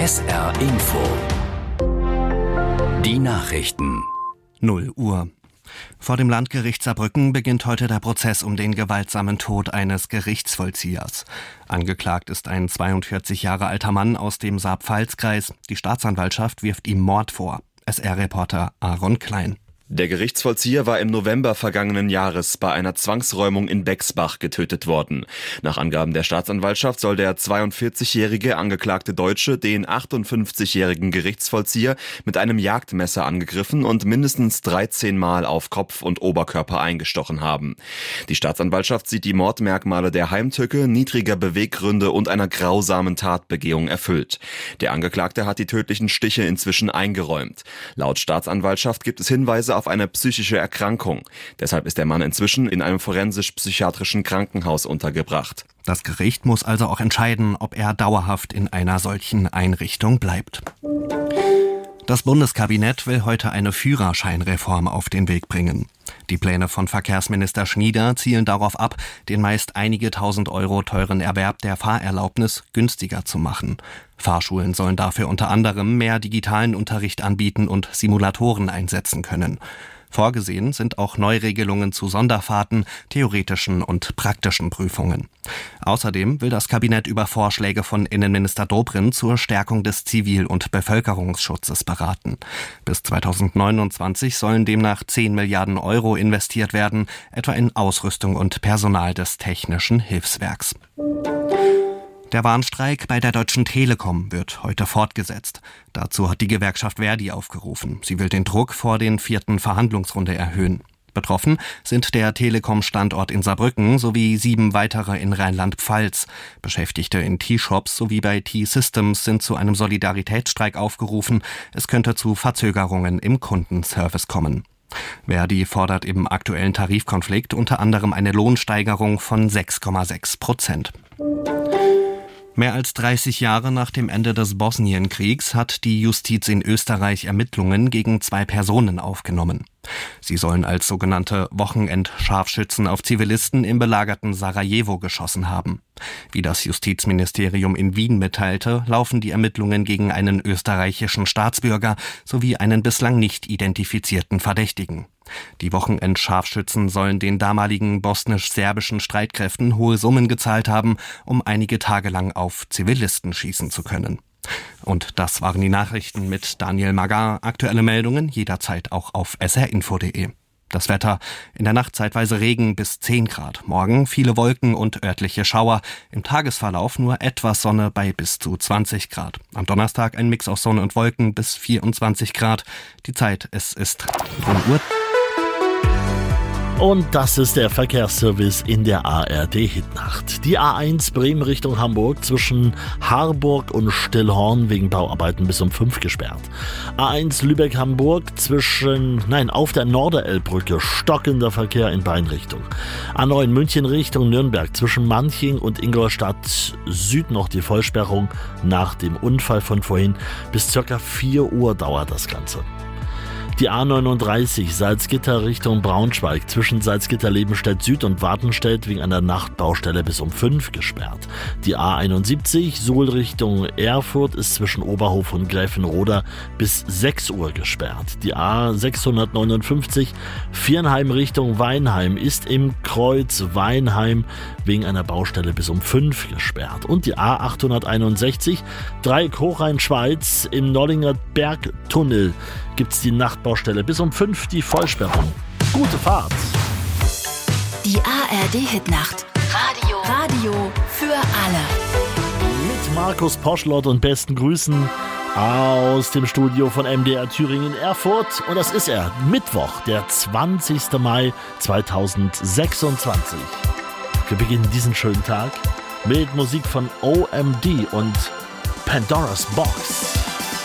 SR Info. Die Nachrichten. 0 Uhr. Vor dem Landgericht Saarbrücken beginnt heute der Prozess um den gewaltsamen Tod eines Gerichtsvollziehers. Angeklagt ist ein 42 Jahre alter Mann aus dem Saar-Pfalz-Kreis. Die Staatsanwaltschaft wirft ihm Mord vor. SR-Reporter Aaron Klein. Der Gerichtsvollzieher war im November vergangenen Jahres bei einer Zwangsräumung in Bexbach getötet worden. Nach Angaben der Staatsanwaltschaft soll der 42-jährige angeklagte Deutsche den 58-jährigen Gerichtsvollzieher mit einem Jagdmesser angegriffen und mindestens 13 Mal auf Kopf und Oberkörper eingestochen haben. Die Staatsanwaltschaft sieht die Mordmerkmale der Heimtücke, niedriger Beweggründe und einer grausamen Tatbegehung erfüllt. Der Angeklagte hat die tödlichen Stiche inzwischen eingeräumt. Laut Staatsanwaltschaft gibt es Hinweise auf eine psychische Erkrankung. Deshalb ist der Mann inzwischen in einem forensisch-psychiatrischen Krankenhaus untergebracht. Das Gericht muss also auch entscheiden, ob er dauerhaft in einer solchen Einrichtung bleibt. Das Bundeskabinett will heute eine Führerscheinreform auf den Weg bringen. Die Pläne von Verkehrsminister Schnieder zielen darauf ab, den meist einige tausend Euro teuren Erwerb der Fahrerlaubnis günstiger zu machen. Fahrschulen sollen dafür unter anderem mehr digitalen Unterricht anbieten und Simulatoren einsetzen können. Vorgesehen sind auch Neuregelungen zu Sonderfahrten, theoretischen und praktischen Prüfungen. Außerdem will das Kabinett über Vorschläge von Innenminister Dobrindt zur Stärkung des Zivil- und Bevölkerungsschutzes beraten. Bis 2029 sollen demnach 10 Milliarden Euro investiert werden, etwa in Ausrüstung und Personal des Technischen Hilfswerks. Der Warnstreik bei der Deutschen Telekom wird heute fortgesetzt. Dazu hat die Gewerkschaft Verdi aufgerufen. Sie will den Druck vor den 4. Verhandlungsrunde erhöhen. Betroffen sind der Telekom-Standort in Saarbrücken sowie 7 weitere in Rheinland-Pfalz. Beschäftigte in T-Shops sowie bei T-Systems sind zu einem Solidaritätsstreik aufgerufen. Es könnte zu Verzögerungen im Kundenservice kommen. Verdi fordert im aktuellen Tarifkonflikt unter anderem eine Lohnsteigerung von 6,6%. Mehr als 30 Jahre nach dem Ende des Bosnienkriegs hat die Justiz in Österreich Ermittlungen gegen 2 Personen aufgenommen. Sie sollen als sogenannte Wochenendscharfschützen auf Zivilisten im belagerten Sarajevo geschossen haben. Wie das Justizministerium in Wien mitteilte, laufen die Ermittlungen gegen einen österreichischen Staatsbürger sowie einen bislang nicht identifizierten Verdächtigen. Die Wochenendscharfschützen sollen den damaligen bosnisch-serbischen Streitkräften hohe Summen gezahlt haben, um einige Tage lang auf Zivilisten schießen zu können. Und das waren die Nachrichten mit Daniel Magar. Aktuelle Meldungen jederzeit auch auf srinfo.de. Das Wetter: in der Nacht zeitweise Regen bis 10 Grad. Morgen viele Wolken und örtliche Schauer. Im Tagesverlauf nur etwas Sonne bei bis zu 20 Grad. Am Donnerstag ein Mix aus Sonne und Wolken bis 24 Grad. Die Zeit, es ist 0 Uhr. Und das ist der Verkehrsservice in der ARD-Hitnacht. Die A1 Bremen Richtung Hamburg zwischen Harburg und Stillhorn wegen Bauarbeiten bis um 5 gesperrt. A1 Lübeck-Hamburg auf der Norderelbbrücke stockender Verkehr in beiden Richtungen. A9 München Richtung Nürnberg zwischen Manching und Ingolstadt Süd noch die Vollsperrung nach dem Unfall von vorhin. Bis ca. 4 Uhr dauert das Ganze. Die A39 Salzgitter Richtung Braunschweig zwischen Salzgitter-Lebenstedt Süd und Wartenstedt wegen einer Nachtbaustelle bis um 5 gesperrt. Die A71 Suhl Richtung Erfurt ist zwischen Oberhof und Gräfenroda bis 6 Uhr gesperrt. Die A659 Viernheim Richtung Weinheim ist im Kreuz Weinheim wegen einer Baustelle bis um 5 gesperrt. Und die A861 Dreieck-Hochrhein-Schweiz im Nollinger Bergtunnel gibt's die Nachtbaustelle bis um 5 die Vollsperrung. Gute Fahrt! Die ARD-Hitnacht. Radio für alle. Mit Markus Poschlott und besten Grüßen aus dem Studio von MDR Thüringen Erfurt. Und das ist er, Mittwoch, der 20. Mai 2026. Wir beginnen diesen schönen Tag mit Musik von OMD und Pandora's Box.